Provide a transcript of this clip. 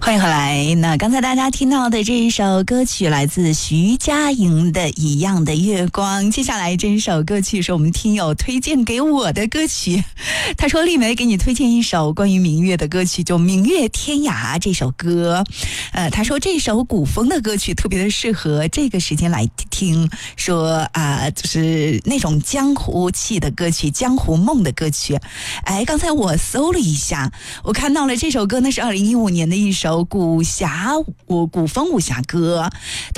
欢迎回来。那刚才大家听到的这一首歌曲来自徐佳莹的《一样的月光》。接下来这一首歌曲是我们听友推荐给我的歌曲。他说丽梅给你推荐一首关于明月的歌曲，就《明月天涯》这首歌。他说这首古风的歌曲特别的适合这个时间来听，说就是那种江湖气的歌曲，江湖梦的歌曲。刚才我搜了一下，我看到了这首歌呢是2015年的一首古风武侠歌。